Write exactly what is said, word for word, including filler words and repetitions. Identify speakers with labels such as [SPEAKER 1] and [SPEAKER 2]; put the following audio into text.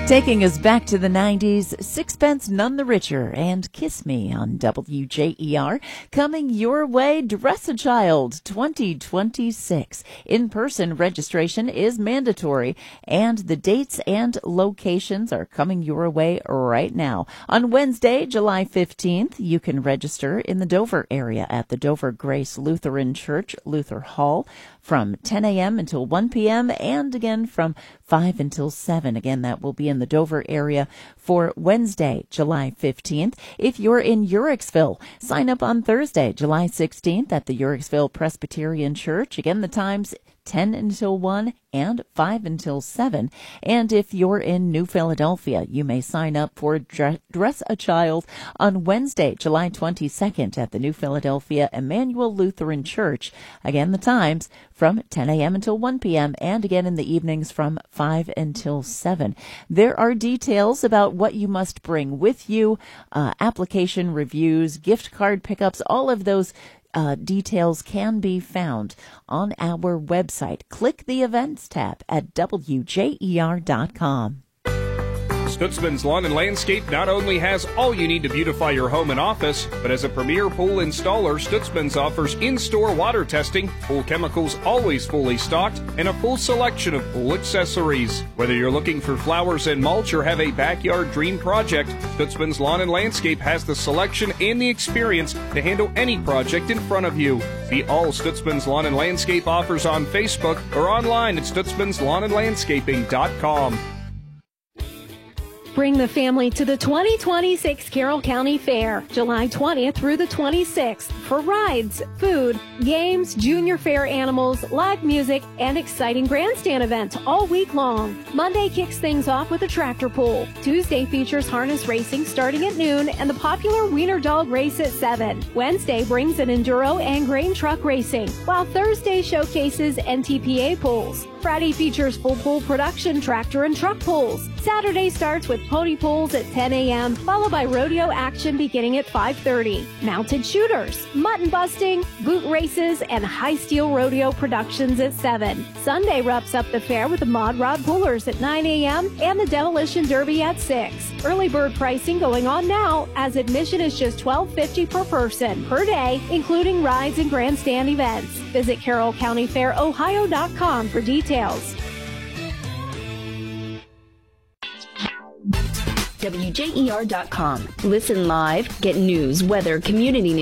[SPEAKER 1] Taking us back to the nineties, Sixpence None the Richer and Kiss Me on W J E R. Coming your way, Dress a Child twenty twenty-six. In-person registration is mandatory, and the dates and locations are coming your way right now. On Wednesday, July fifteenth, you can register in the Dover area at the Dover Grace Lutheran Church, Luther Hall, from ten a.m. until one p.m. and again from five until seven. Again, that will be in the Dover area for Wednesday, July fifteenth. If you're in Uricksville, sign up on Thursday, July sixteenth at the Uricksville Presbyterian Church. Again, the times ten until one and five until seven. And if you're in New Philadelphia, you may sign up for Dress a Child on Wednesday, July twenty-second at the New Philadelphia Emmanuel Lutheran Church. Again, the times from ten a.m. until one p.m. and again in the evenings from five until seven. There are details about what you must bring with you, uh, application reviews, gift card pickups, all of those Uh, details can be found on our website. Click the events tab at W J E R dot com.
[SPEAKER 2] Stutzman's Lawn and Landscape not only has all you need to beautify your home and office, but as a premier pool installer, Stutzman's offers in-store water testing, pool chemicals always fully stocked, and a full selection of pool accessories. Whether you're looking for flowers and mulch or have a backyard dream project, Stutzman's Lawn and Landscape has the selection and the experience to handle any project in front of you. See all Stutzman's Lawn and Landscape offers on Facebook or online at stutzmans lawn and landscaping dot com.
[SPEAKER 3] Bring the family to the twenty twenty-six Carroll County Fair, July twentieth through the twenty-sixth, for rides, food, games, junior fair animals, live music, and exciting grandstand events all week long. Monday kicks things off with a tractor pull. Tuesday features harness racing starting at noon and the popular Wiener Dog race at seven. Wednesday brings an enduro and grain truck racing, while Thursday showcases N T P A pulls. Friday features full pull production tractor and truck pulls. Saturday starts with pony pulls at ten a.m., followed by rodeo action beginning at five thirty. Mounted shooters, mutton busting, boot races, and high steel rodeo productions at seven. Sunday wraps up the fair with the Mod Rod Pullers at nine a.m. and the Demolition Derby at six. Early bird pricing going on now, as admission is just twelve fifty per person per day, including rides and grandstand events. Visit carroll county fair ohio dot com for details.
[SPEAKER 4] W J E R dot com. Listen live, get news, weather, community news.